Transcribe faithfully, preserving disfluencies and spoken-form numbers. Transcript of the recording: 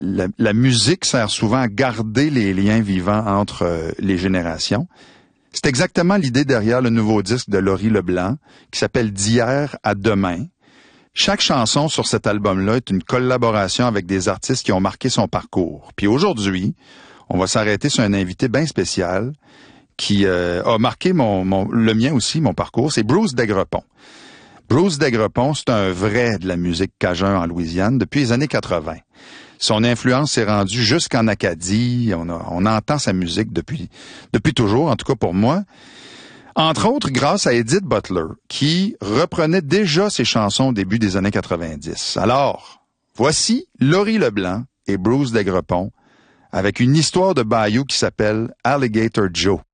la, la musique sert souvent à garder les liens vivants entre euh, les générations. C'est exactement l'idée derrière le nouveau disque de Laurie Leblanc, qui s'appelle D'hier à demain. Chaque chanson sur cet album-là est une collaboration avec des artistes qui ont marqué son parcours. Puis aujourd'hui, on va s'arrêter sur un invité bien spécial qui euh, a marqué mon, mon, le mien aussi, mon parcours. C'est Bruce Daiguerrepont. Bruce Daiguerrepont, c'est un vrai de la musique cajun en Louisiane depuis les années quatre-vingt. Son influence s'est rendue jusqu'en Acadie. On, a, on entend sa musique depuis, depuis toujours, en tout cas pour moi. Entre autres, grâce à Edith Butler, qui reprenait déjà ses chansons au début des années quatre-vingt-dix. Alors, voici Laurie Leblanc et Bruce Daiguerrepont avec une histoire de bayou qui s'appelle Alligator Joe.